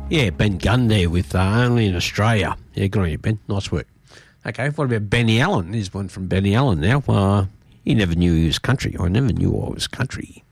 Yeah, Ben Gunn there with Only in Australia. Yeah, good on you, Ben. Nice work. Okay, what about Benny Allen? Here's one from Benny Allen now. He never knew he was country. I never knew I was country.